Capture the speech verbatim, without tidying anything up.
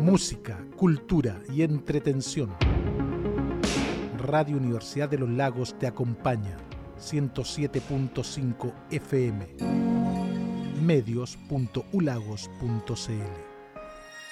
música, cultura y entretención. Radio Universidad de los Lagos te acompaña. ciento siete punto cinco F M. medios punto u lagos punto c l